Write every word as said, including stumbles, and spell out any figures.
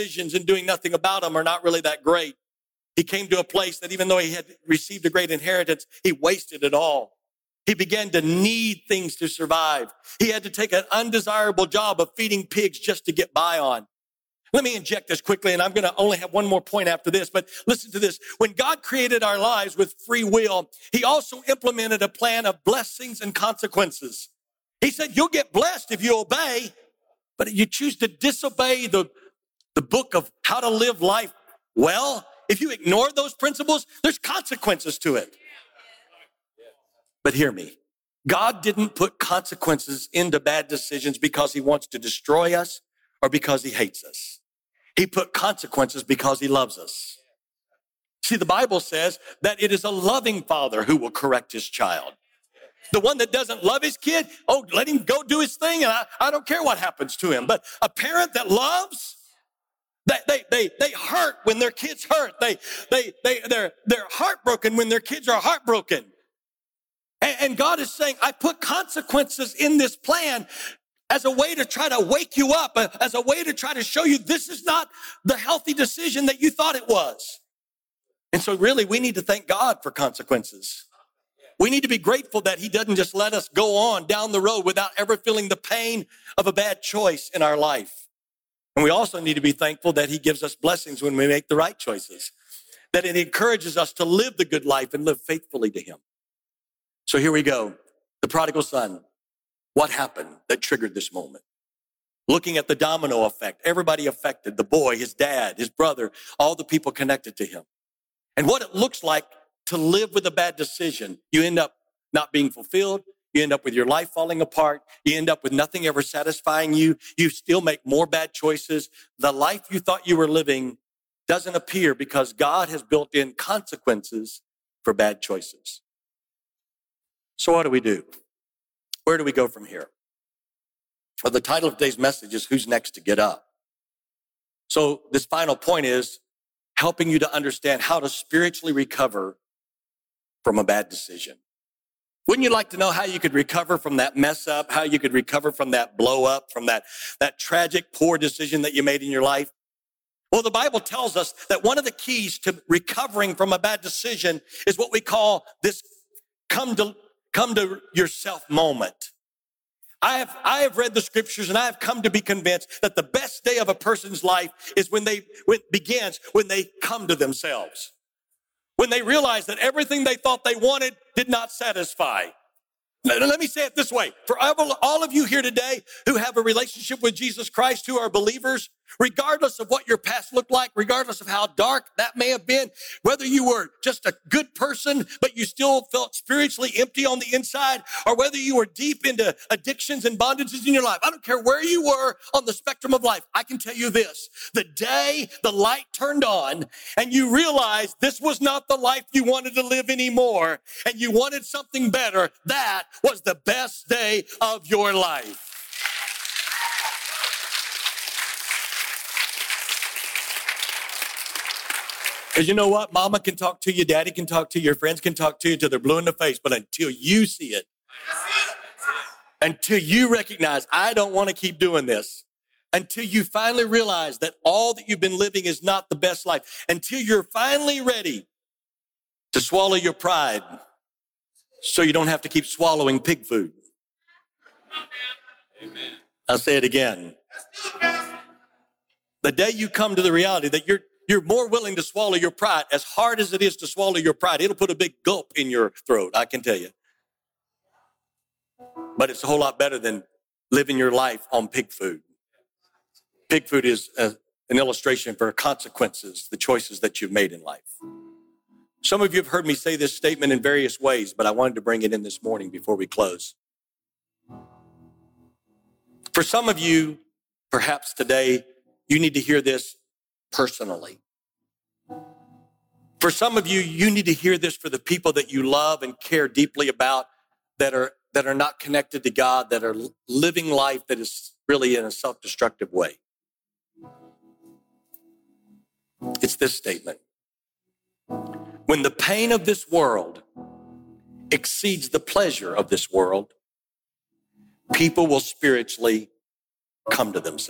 decisions and doing nothing about them are not really that great. He came to a place that even though he had received a great inheritance, he wasted it all. He began to need things to survive. He had to take an undesirable job of feeding pigs just to get by on. Let me inject this quickly, and I'm going to only have one more point after this, but listen to this. When God created our lives with free will, he also implemented a plan of blessings and consequences. He said, you'll get blessed if you obey, but if you choose to disobey the, the book of how to live life well, if you ignore those principles, there's consequences to it. But hear me. God didn't put consequences into bad decisions because he wants to destroy us or because he hates us. He put consequences because he loves us. See, the Bible says that it is a loving father who will correct his child. The one that doesn't love his kid, oh, let him go do his thing, and I, I don't care what happens to him. But a parent that loves, they they they they hurt when their kids hurt. They they they they're they're heartbroken when their kids are heartbroken. And, and God is saying, I put consequences in this plan as a way to try to wake you up, as a way to try to show you this is not the healthy decision that you thought it was. And so really, we need to thank God for consequences. We need to be grateful that he doesn't just let us go on down the road without ever feeling the pain of a bad choice in our life. And we also need to be thankful that he gives us blessings when we make the right choices, that it encourages us to live the good life and live faithfully to him. So here we go. The prodigal son. What happened that triggered this moment? Looking at the domino effect, everybody affected, the boy, his dad, his brother, all the people connected to him. And what it looks like to live with a bad decision. You end up not being fulfilled. You end up with your life falling apart. You end up with nothing ever satisfying you. You still make more bad choices. The life you thought you were living doesn't appear because God has built in consequences for bad choices. So what do we do? Where do we go from here? Well, the title of today's message is Who's Next to Get Up? So this final point is helping you to understand how to spiritually recover from a bad decision. Wouldn't you like to know how you could recover from that mess up, how you could recover from that blow up, from that, that tragic, poor decision that you made in your life? Well, the Bible tells us that one of the keys to recovering from a bad decision is what we call this come to Come to yourself moment. I have, I have read the scriptures and I have come to be convinced that the best day of a person's life is when they, when it begins, when they come to themselves. When they realize that everything they thought they wanted did not satisfy. Let me say it this way. For all of you here today who have a relationship with Jesus Christ, who are believers, regardless of what your past looked like, regardless of how dark that may have been, whether you were just a good person, but you still felt spiritually empty on the inside, or whether you were deep into addictions and bondages in your life. I don't care where you were on the spectrum of life. I can tell you this, the day the light turned on and you realized this was not the life you wanted to live anymore and you wanted something better, that was the best day of your life. Because you know what? Mama can talk to you, daddy can talk to you, your friends can talk to you till they're blue in the face. But until you see it, until you recognize, I don't want to keep doing this, until you finally realize that all that you've been living is not the best life, until you're finally ready to swallow your pride so you don't have to keep swallowing pig food. Amen. I'll say it again. The day you come to the reality that you're You're more willing to swallow your pride, as hard as it is to swallow your pride. It'll put a big gulp in your throat, I can tell you. But it's a whole lot better than living your life on pig food. Pig food is a, an illustration for consequences, the choices that you've made in life. Some of you have heard me say this statement in various ways, but I wanted to bring it in this morning before we close. For some of you, perhaps today, you need to hear this personally. For some of you, you need to hear this for the people that you love and care deeply about that are that are not connected to God, that are living life that is really in a self-destructive way. It's this statement. When the pain of this world exceeds the pleasure of this world, people will spiritually come to themselves.